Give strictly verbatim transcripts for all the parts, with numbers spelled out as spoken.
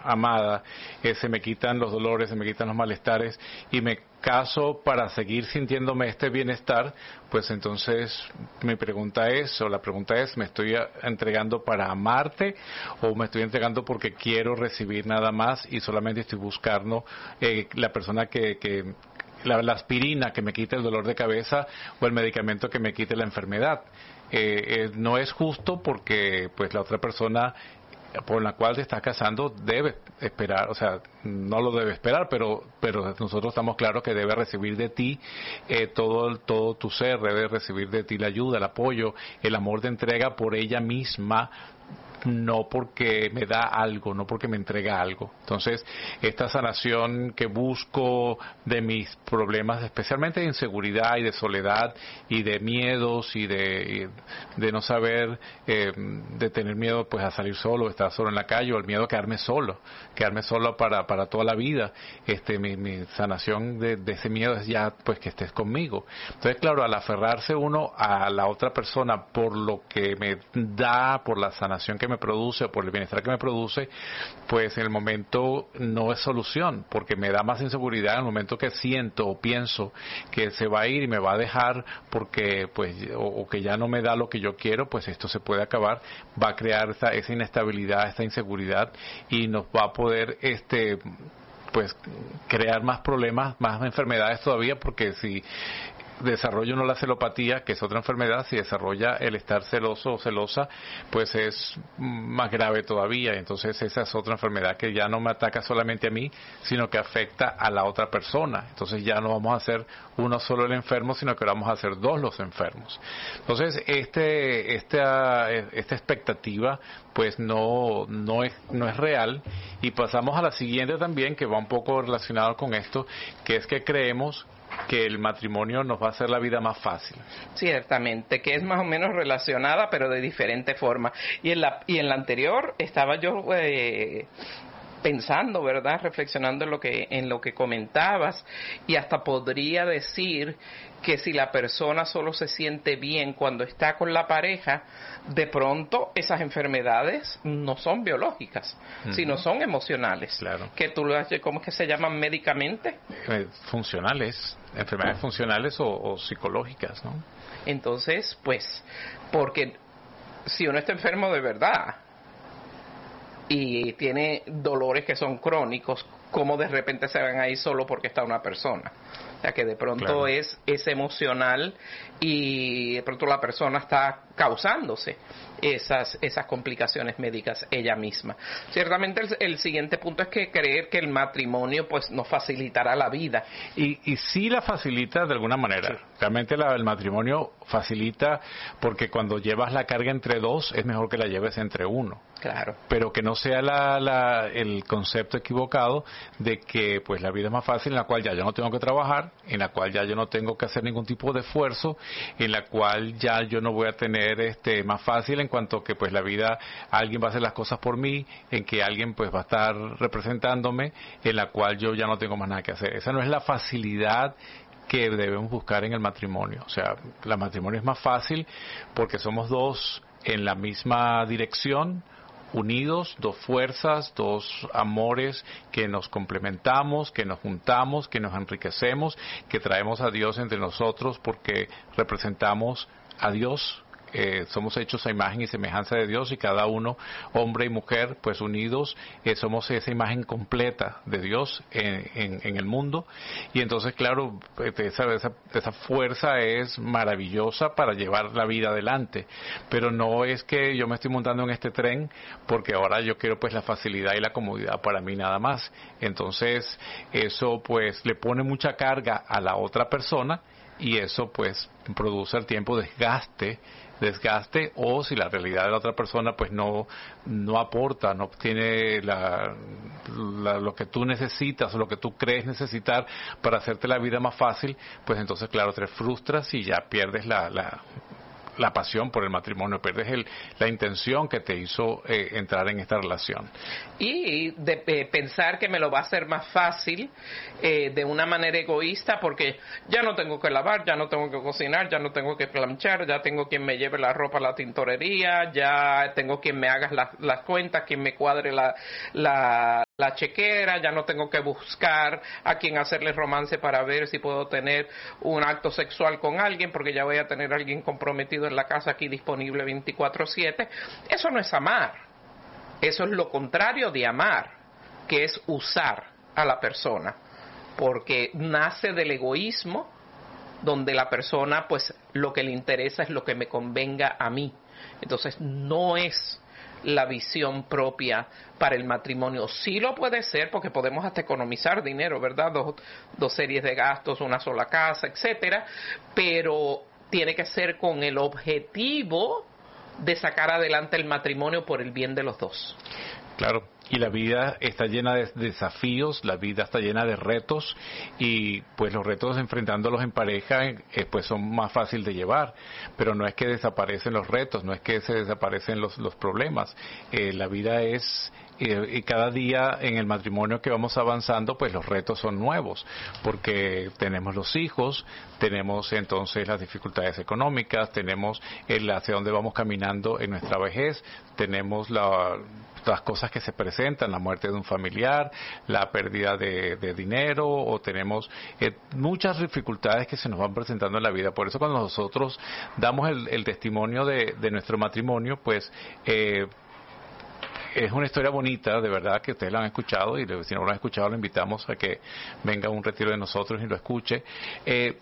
amada, eh, se me quitan los dolores, se me quitan los malestares y me caso para seguir sintiéndome este bienestar, pues entonces mi pregunta es, o la pregunta es, ¿me estoy entregando para amarte o me estoy entregando porque quiero recibir nada más y solamente estoy buscando eh, la persona que, que la, la aspirina que me quite el dolor de cabeza o el medicamento que me quite la enfermedad? Eh, eh, no es justo porque pues la otra persona por la cual te estás casando debe esperar, o sea, no lo debe esperar, pero pero nosotros estamos claros que debe recibir de ti eh, todo todo tu ser, debe recibir de ti la ayuda, el apoyo, el amor de entrega por ella misma, no porque me da algo, no porque me entrega algo. Entonces, esta sanación que busco de mis problemas, especialmente de inseguridad y de soledad y de miedos y de, de no saber, eh, de tener miedo pues a salir solo, estar solo en la calle, o el miedo a quedarme solo, quedarme solo para, para toda la vida. Este, mi, mi sanación de, de ese miedo es ya pues que estés conmigo. Entonces, claro, al aferrarse uno a la otra persona por lo que me da, por la sanación que me produce o por el bienestar que me produce, pues en el momento no es solución, porque me da más inseguridad en el momento que siento o pienso que se va a ir y me va a dejar porque pues o, o que ya no me da lo que yo quiero, pues esto se puede acabar, va a crear esa, esa inestabilidad, esta inseguridad y nos va a poder este pues crear más problemas, más enfermedades todavía, porque si desarrolla uno la celopatía, que es otra enfermedad, si desarrolla el estar celoso o celosa, pues es más grave todavía. Entonces esa es otra enfermedad que ya no me ataca solamente a mí, sino que afecta a la otra persona. Entonces ya no vamos a ser uno solo el enfermo, sino que vamos a ser dos los enfermos. Entonces este esta esta expectativa pues no no es no es real. Y pasamos a la siguiente también, que va un poco relacionado con esto, que es que creemos que el matrimonio nos va a hacer la vida más fácil. Ciertamente, que es más o menos relacionada, pero de diferente forma. Y en la y en la anterior estaba yo eh, pensando, ¿verdad? Reflexionando en lo que en lo que comentabas, y hasta podría decir que si la persona solo se siente bien cuando está con la pareja, de pronto esas enfermedades no son biológicas, uh-huh. sino son emocionales. Claro. Que tú, ¿cómo es que se llaman médicamente? Eh, funcionales, enfermedades funcionales o, o psicológicas, ¿no? Entonces, pues, porque si uno está enfermo de verdad y tiene dolores que son crónicos, ¿cómo de repente se van a ir solo porque está una persona? O sea, que de pronto claro. es, es emocional y de pronto la persona está causándose esas esas complicaciones médicas ella misma. Ciertamente el, el siguiente punto es que creer que el matrimonio pues nos facilitará la vida. Y, y sí la facilita de alguna manera. Sí. Realmente la, el matrimonio facilita porque cuando llevas la carga entre dos es mejor que la lleves entre uno. Claro. Pero que no sea la, la, el concepto equivocado de que pues la vida es más fácil, en la cual ya yo no tengo que trabajar, en la cual ya yo no tengo que hacer ningún tipo de esfuerzo, en la cual ya yo no voy a tener este más fácil en cuanto que pues la vida, alguien va a hacer las cosas por mí, en que alguien pues va a estar representándome, en la cual yo ya no tengo más nada que hacer. Esa no es la facilidad que debemos buscar en el matrimonio. O sea, el matrimonio es más fácil porque somos dos en la misma dirección, unidos, dos fuerzas, dos amores que nos complementamos, que nos juntamos, que nos enriquecemos, que traemos a Dios entre nosotros porque representamos a Dios. Eh, somos hechos a imagen y semejanza de Dios, y cada uno, hombre y mujer, pues unidos, eh, somos esa imagen completa de Dios en, en, en el mundo. Y entonces, claro, esa, esa, esa fuerza es maravillosa para llevar la vida adelante, pero no es que yo me estoy montando en este tren porque ahora yo quiero pues la facilidad y la comodidad para mí nada más. Entonces eso pues le pone mucha carga a la otra persona, y eso pues produce al tiempo desgaste desgaste o si la realidad de la otra persona pues no no aporta, no obtiene la, la, lo que tú necesitas o lo que tú crees necesitar para hacerte la vida más fácil, pues entonces claro te frustras y ya pierdes la, la la pasión por el matrimonio, pierdes el, la intención que te hizo eh, entrar en esta relación. Y de eh, pensar que me lo va a hacer más fácil eh, de una manera egoísta, porque ya no tengo que lavar, ya no tengo que cocinar, ya no tengo que planchar, ya tengo quien me lleve la ropa a la tintorería, ya tengo quien me haga las, las cuentas, quien me cuadre la, la la chequera, ya no tengo que buscar a quien hacerle romance para ver si puedo tener un acto sexual con alguien, porque ya voy a tener a alguien comprometido en la casa aquí disponible veinticuatro siete. Eso no es amar, eso es lo contrario de amar, que es usar a la persona, porque nace del egoísmo, donde la persona pues lo que le interesa es lo que me convenga a mí. Entonces no es la visión propia para el matrimonio. Sí lo puede ser, porque podemos hasta economizar dinero, ¿verdad? Dos, dos series de gastos, una sola casa, etcétera, pero tiene que ser con el objetivo de sacar adelante el matrimonio por el bien de los dos. Claro, y la vida está llena de desafíos, la vida está llena de retos, y pues los retos enfrentándolos en pareja eh, pues son más fácil de llevar, pero no es que desaparecen los retos, no es que se desaparecen los, los problemas. Eh, la vida es, eh, y cada día en el matrimonio que vamos avanzando, pues los retos son nuevos, porque tenemos los hijos, tenemos entonces las dificultades económicas, tenemos el hacia dónde vamos caminando en nuestra vejez, tenemos la las cosas que se presentan, la muerte de un familiar, la pérdida de, de dinero, o tenemos eh, muchas dificultades que se nos van presentando en la vida. Por eso cuando nosotros damos el, el testimonio de, de nuestro matrimonio, pues eh, es una historia bonita, de verdad, que ustedes la han escuchado, y si no lo han escuchado, lo invitamos a que venga a un retiro de nosotros y lo escuche. Eh,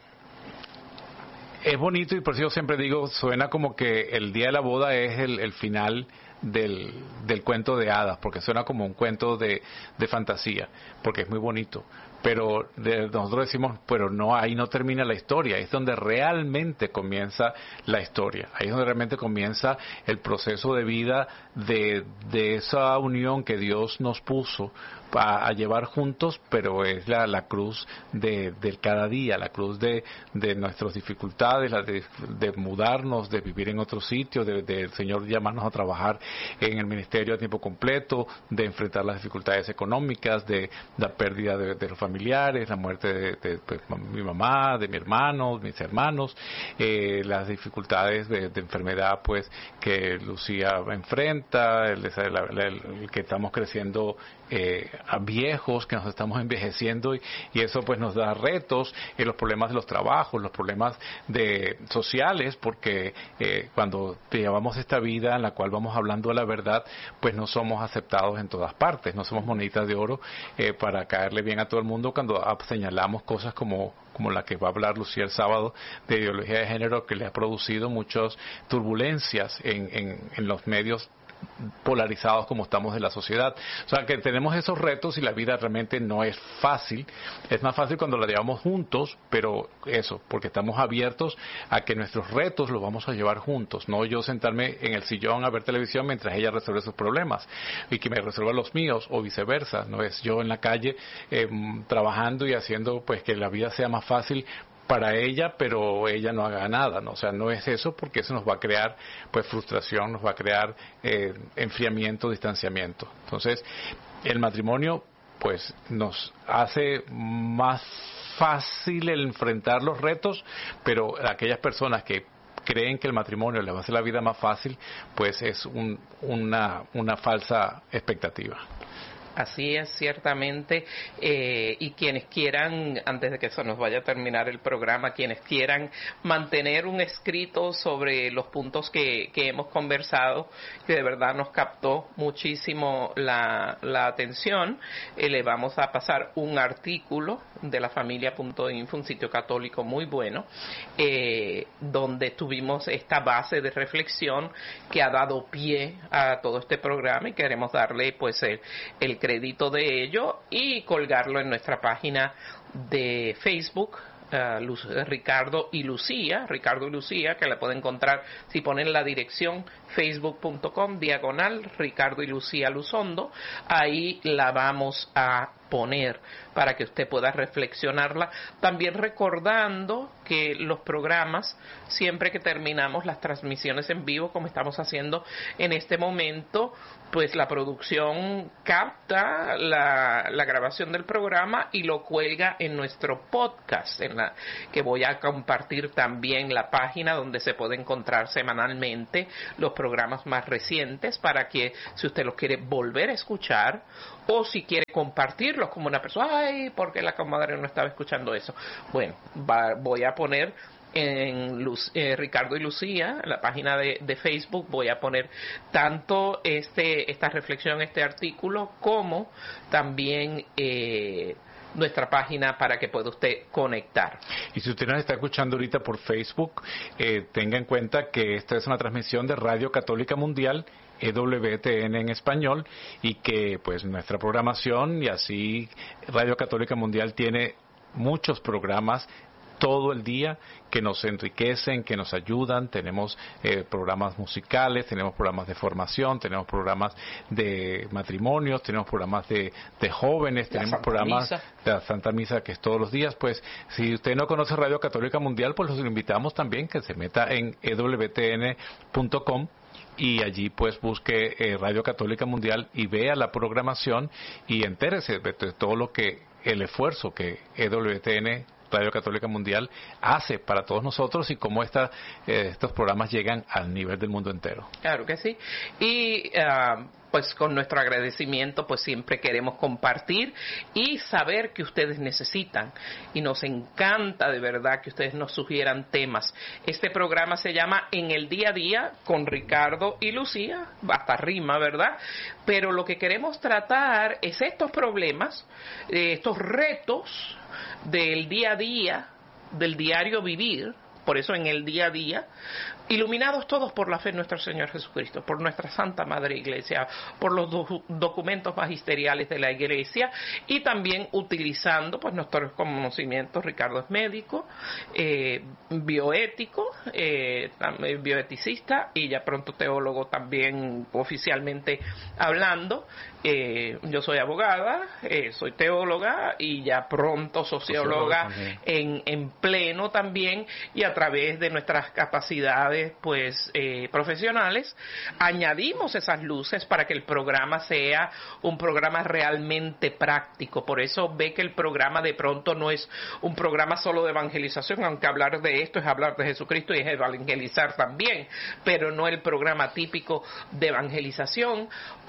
es bonito, y por eso yo siempre digo, suena como que el día de la boda es el, el final Del, del cuento de hadas, porque suena como un cuento de, de fantasía, porque es muy bonito, pero de, nosotros decimos, pero no, ahí no termina la historia, es donde realmente comienza la historia, ahí es donde realmente comienza el proceso de vida de, de esa unión que Dios nos puso a, a llevar juntos, pero es la, la cruz de, de cada día, la cruz de, de nuestras dificultades, la de, de mudarnos, de vivir en otro sitio, de, de el Señor llamarnos a trabajar en el ministerio a tiempo completo, de enfrentar las dificultades económicas, de la pérdida de, de los familiares, la muerte de, de, de mi mamá, de mi hermano, mis hermanos, eh, las dificultades de, de enfermedad pues que Lucía enfrenta, el, el, el, el que estamos creciendo eh, a viejos, que nos estamos envejeciendo, y, y eso pues nos da retos, eh, los problemas de los trabajos, los problemas de sociales, porque eh, cuando llevamos esta vida en la cual vamos hablando de la verdad, pues no somos aceptados en todas partes, no somos moneditas de oro eh, para caerle bien a todo el mundo cuando señalamos cosas como como la que va a hablar Lucía el sábado, de ideología de género, que le ha producido muchas turbulencias en, en, en los medios polarizados como estamos de la sociedad. O sea que tenemos esos retos, y la vida realmente no es fácil. Es más fácil cuando la llevamos juntos, pero eso, porque estamos abiertos a que nuestros retos los vamos a llevar juntos, no yo sentarme en el sillón a ver televisión mientras ella resuelve sus problemas y que me resuelva los míos, o viceversa. No es yo en la calle eh, trabajando y haciendo pues que la vida sea más fácil para ella, pero ella no haga nada, ¿no? O sea, no es eso, porque eso nos va a crear pues frustración, nos va a crear eh, enfriamiento, distanciamiento. Entonces, el matrimonio pues nos hace más fácil el enfrentar los retos, pero aquellas personas que creen que el matrimonio les va a hacer la vida más fácil, pues es un, una, una falsa expectativa. Así es, ciertamente, eh, y quienes quieran, antes de que se nos vaya a terminar el programa, quienes quieran mantener un escrito sobre los puntos que, que hemos conversado, que de verdad nos captó muchísimo la, la atención, eh, le vamos a pasar un artículo de la familia punto info, un sitio católico muy bueno, eh, donde tuvimos esta base de reflexión que ha dado pie a todo este programa, y queremos darle pues el, el crédito de ello y colgarlo en nuestra página de Facebook, uh, Luz, Ricardo y Lucía, Ricardo y Lucía, que la pueden encontrar si ponen la dirección facebook punto com diagonal Ricardo y Lucía Luzondo. Ahí la vamos a poner para que usted pueda reflexionarla, también recordando que los programas, siempre que terminamos las transmisiones en vivo, como estamos haciendo en este momento, pues la producción capta la, la grabación del programa y lo cuelga en nuestro podcast, en la que voy a compartir también la página donde se puede encontrar semanalmente los programas más recientes, para que si usted los quiere volver a escuchar, o si quiere compartirlos como una persona, ay, porque la comadre no estaba escuchando eso. Bueno, va, voy a poner en Luz, eh, Ricardo y Lucía, en la página de, de Facebook, voy a poner tanto este esta reflexión, este artículo, como también eh, nuestra página para que pueda usted conectar. Y si usted nos está escuchando ahorita por Facebook, eh, tenga en cuenta que esta es una transmisión de Radio Católica Mundial, E W T N en español, y que pues nuestra programación, y así Radio Católica Mundial tiene muchos programas todo el día que nos enriquecen, que nos ayudan. Tenemos eh, programas musicales, tenemos programas de formación, tenemos programas de matrimonios, tenemos programas de, de jóvenes, la tenemos Santa programas Misa. de la Santa Misa, que es todos los días. Pues si usted no conoce Radio Católica Mundial, pues los invitamos también que se meta en E W T N punto com y allí pues busque eh, Radio Católica Mundial y vea la programación y entérese de, de todo lo que el esfuerzo que E W T N, Radio Católica Mundial, hace para todos nosotros, y cómo esta, eh, estos programas llegan al nivel del mundo entero. Claro que sí. Y uh, pues con nuestro agradecimiento, pues siempre queremos compartir y saber que ustedes necesitan, y nos encanta de verdad que ustedes nos sugieran temas. Este programa se llama En el Día a Día con Ricardo y Lucía, hasta rima, ¿verdad? Pero lo que queremos tratar es estos problemas, eh, estos retos del día a día, del diario vivir, por eso en el día a día, iluminados todos por la fe en nuestro Señor Jesucristo, por nuestra Santa Madre Iglesia, por los do- documentos magisteriales de la Iglesia, y también utilizando pues nuestros conocimientos. Ricardo es médico, eh, bioético, eh, también bioeticista, y ya pronto teólogo también oficialmente hablando. Eh, yo soy abogada, eh, soy teóloga y ya pronto socióloga en, en pleno también, y a través de nuestras capacidades pues eh, profesionales añadimos esas luces para que el programa sea un programa realmente práctico. Por eso ve que el programa de pronto no es un programa solo de evangelización, aunque hablar de esto es hablar de Jesucristo y es evangelizar también, pero no el programa típico de evangelización,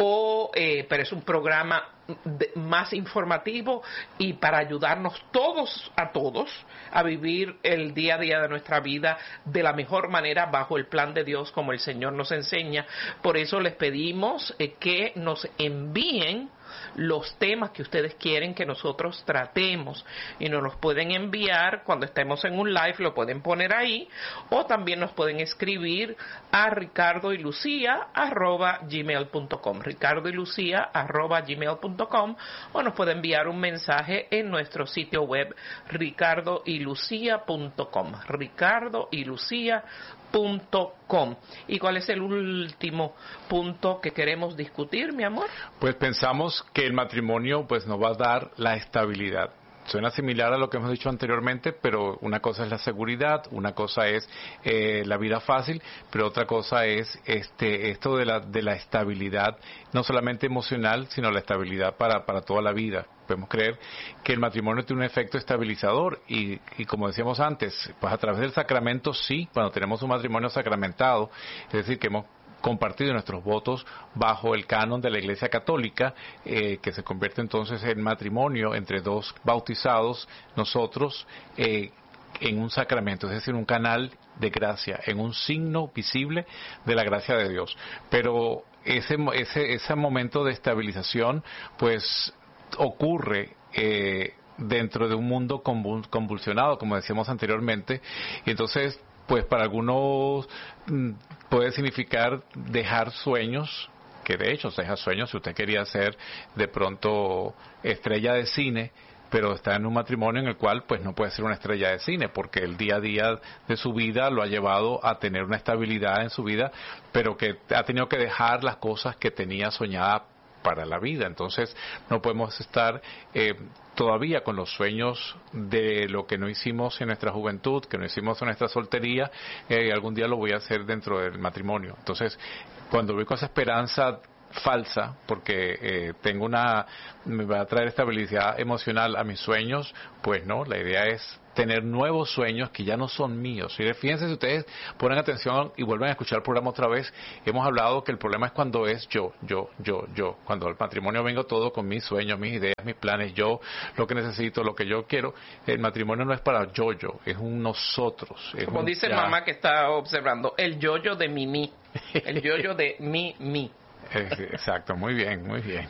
o eh, pero es un programa de, más informativo, y para ayudarnos todos a todos a vivir el día a día de nuestra vida de la mejor manera bajo el plan de Dios, como el Señor nos enseña. Por eso les pedimos eh, que nos envíen los temas que ustedes quieren que nosotros tratemos, y nos los pueden enviar cuando estemos en un live, lo pueden poner ahí, o también nos pueden escribir a ricardo y lucía arroba gmail punto com, ricardo y lucía arroba gmail punto com, o nos pueden enviar un mensaje en nuestro sitio web ricardo y lucía punto com, ricardo y lucía punto com. ¿Y cuál es el último punto que queremos discutir, mi amor? Pues pensamos que el matrimonio pues nos va a dar la estabilidad. Suena similar a lo que hemos dicho anteriormente, pero una cosa es la seguridad, una cosa es eh, la vida fácil, pero otra cosa es este esto de la de la estabilidad, no solamente emocional, sino la estabilidad para para toda la vida. Podemos creer que el matrimonio tiene un efecto estabilizador, y, y como decíamos antes, pues a través del sacramento sí, cuando tenemos un matrimonio sacramentado, es decir, que hemos compartido nuestros votos bajo el canon de la Iglesia Católica, eh, que se convierte entonces en matrimonio entre dos bautizados, nosotros, eh, en un sacramento, es decir, un canal de gracia, en un signo visible de la gracia de Dios. Pero ese, ese, ese momento de estabilización, pues, ocurre eh, dentro de un mundo convulsionado, como decíamos anteriormente, y entonces pues para algunos mm, puede significar dejar sueños, que de hecho se deja sueños. Si usted quería ser de pronto estrella de cine, pero está en un matrimonio en el cual pues no puede ser una estrella de cine, porque el día a día de su vida lo ha llevado a tener una estabilidad en su vida, pero que ha tenido que dejar las cosas que tenía soñada para la vida. Entonces no podemos estar eh, todavía con los sueños de lo que no hicimos en nuestra juventud, que no hicimos en nuestra soltería, eh, y algún día lo voy a hacer dentro del matrimonio. Entonces, cuando voy con esa esperanza falsa, porque eh, tengo una, me va a traer estabilidad emocional a mis sueños, pues no, la idea es tener nuevos sueños que ya no son míos. Y fíjense, si ustedes ponen atención y vuelven a escuchar el programa otra vez, hemos hablado que el problema es cuando es yo, yo, yo, yo. Cuando al matrimonio vengo todo con mis sueños, mis ideas, mis planes, yo, lo que necesito, lo que yo quiero. El matrimonio no es para yo, yo, es un nosotros. Es Como un dice ya. mamá que está observando, el yo-yo de mi, mi. El yo-yo de mi, mi. Exacto, muy bien, muy bien.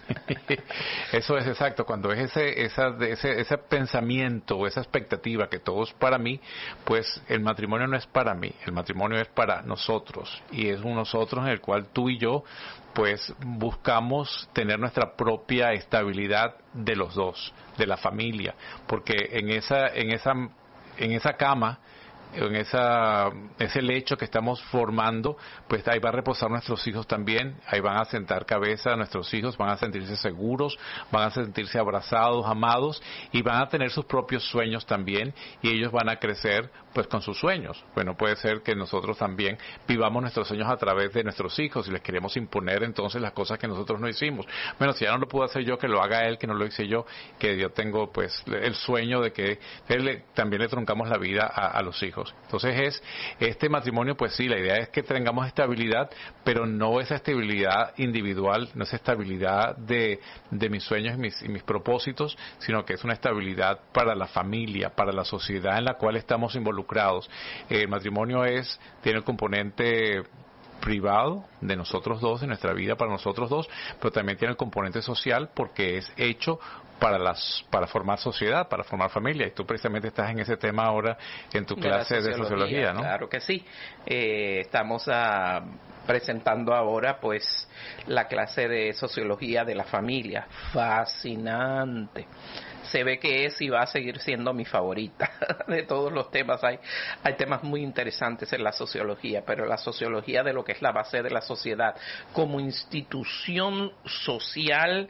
Eso es exacto, cuando es ese, esa, ese, ese pensamiento, esa expectativa que todo es para mí, pues el matrimonio no es para mí, el matrimonio es para nosotros, y es un nosotros en el cual tú y yo pues buscamos tener nuestra propia estabilidad de los dos, de la familia, porque en esa, en esa, en esa cama, en esa, ese lecho que estamos formando, pues ahí va a reposar nuestros hijos también, ahí van a sentar cabeza nuestros hijos, van a sentirse seguros, van a sentirse abrazados, amados, y van a tener sus propios sueños también, y ellos van a crecer pues con sus sueños. Bueno, puede ser que nosotros también vivamos nuestros sueños a través de nuestros hijos y les queremos imponer entonces las cosas que nosotros no hicimos. Bueno, si ya no lo puedo hacer yo, que lo haga él, que no lo hice yo, que yo tengo pues el sueño de que él, también le truncamos la vida a, a los hijos. Entonces es este matrimonio, pues sí, la idea es que tengamos estabilidad, pero no esa estabilidad individual, no esa estabilidad de, de mis sueños y mis, y mis propósitos, sino que es una estabilidad para la familia, para la sociedad en la cual estamos involucrados. Eh, el matrimonio es, tiene el componente privado de nosotros dos, de nuestra vida para nosotros dos, pero también tiene el componente social porque es hecho para las para formar sociedad, para formar familia, y tú precisamente estás en ese tema ahora en tu de clase de sociología, ¿no? Claro que sí. Eh, estamos a, presentando ahora pues la clase de sociología de la familia. Fascinante. Se ve que es y va a seguir siendo mi favorita de todos los temas. Hay, hay temas muy interesantes en la sociología, pero la sociología de lo que es la base de la sociedad como institución social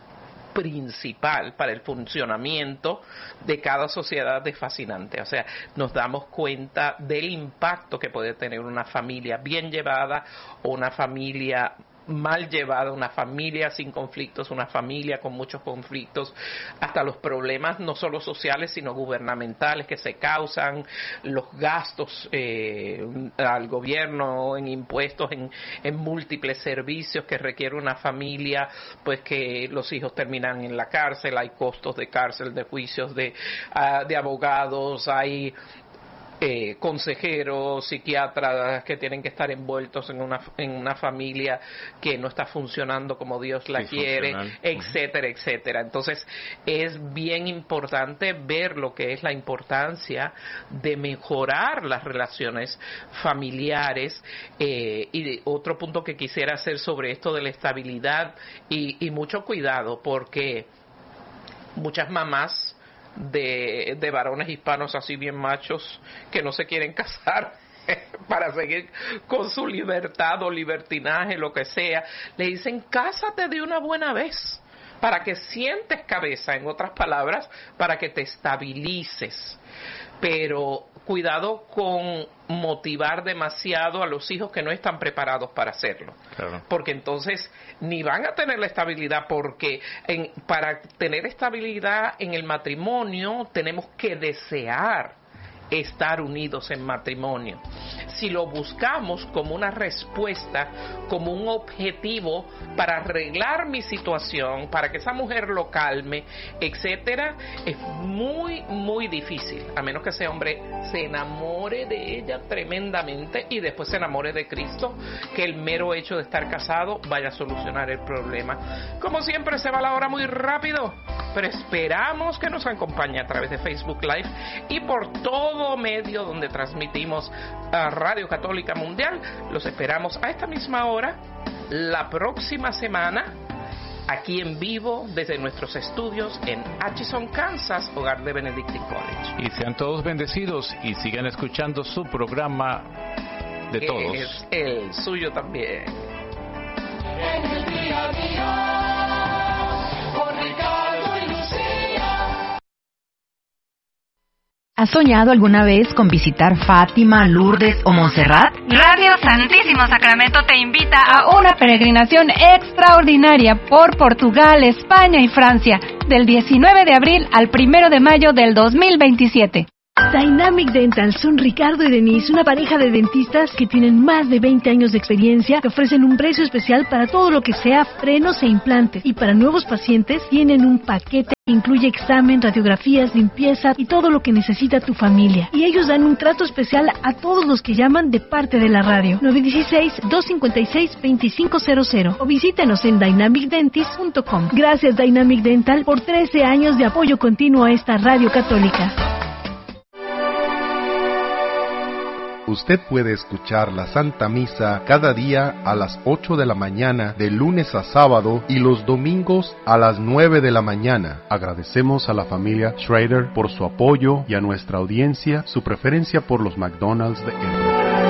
principal para el funcionamiento de cada sociedad es fascinante. O sea, nos damos cuenta del impacto que puede tener una familia bien llevada o una familia mal llevada, una familia sin conflictos, una familia con muchos conflictos, hasta los problemas no solo sociales sino gubernamentales que se causan, los gastos eh, al gobierno en impuestos, en, en múltiples servicios que requiere una familia, pues que los hijos terminan en la cárcel, hay costos de cárcel, de juicios, de, uh, de abogados, hay Eh, consejeros, psiquiatras que tienen que estar envueltos en una en una familia que no está funcionando como Dios la quiere, etcétera, etcétera. Entonces es bien importante ver lo que es la importancia de mejorar las relaciones familiares. Eh, y de, otro punto que quisiera hacer sobre esto de la estabilidad y, y mucho cuidado, porque muchas mamás de, de varones hispanos así bien machos que no se quieren casar para seguir con su libertad o libertinaje, lo que sea, le dicen cásate de una buena vez para que sientes cabeza, en otras palabras, para que te estabilices. Pero cuidado con motivar demasiado a los hijos que no están preparados para hacerlo. Claro. Porque entonces ni van a tener la estabilidad, porque en, para tener estabilidad en el matrimonio tenemos que desear estar unidos en matrimonio. Si lo buscamos como una respuesta, como un objetivo para arreglar mi situación, para que esa mujer lo calme, etcétera, es muy, muy difícil, a menos que ese hombre se enamore de ella tremendamente y después se enamore de Cristo, que el mero hecho de estar casado vaya a solucionar el problema. Como siempre, se va la hora muy rápido, pero esperamos que nos acompañe a través de Facebook Live y por todo medio donde transmitimos a Radio Católica Mundial. Los esperamos a esta misma hora la próxima semana, aquí en vivo desde nuestros estudios en Atchison, Kansas, hogar de Benedictine College. Y sean todos bendecidos y sigan escuchando su programa de todos. Es el suyo también. En el día a día. ¿Has soñado alguna vez con visitar Fátima, Lourdes o Montserrat? Radio Santísimo Sacramento te invita a una peregrinación extraordinaria por Portugal, España y Francia, del diecinueve de abril al primero de mayo del dos mil veintisiete. Dynamic Dental son Ricardo y Denise, una pareja de dentistas que tienen más de veinte años de experiencia, que ofrecen un precio especial para todo lo que sea frenos e implantes. Y para nuevos pacientes tienen un paquete que incluye examen, radiografías, limpieza y todo lo que necesita tu familia. Y ellos dan un trato especial a todos los que llaman de parte de la radio. nueve uno seis, dos cinco seis, dos cinco cero cero o visítenos en dynamic dentist punto com. Gracias Dynamic Dental por trece años de apoyo continuo a esta radio católica. Usted puede escuchar la Santa Misa cada día a las ocho de la mañana, de lunes a sábado, y los domingos a las nueve de la mañana. Agradecemos a la familia Schrader por su apoyo y a nuestra audiencia su preferencia por los McDonald's de Edwards.